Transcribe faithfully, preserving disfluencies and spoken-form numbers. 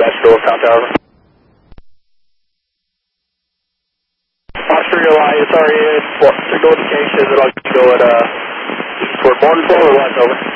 dispatch to Town Tower. Oscar, your line, sorry, it's what signal indication that I'll go at, uh, toward Morningsville or west, over?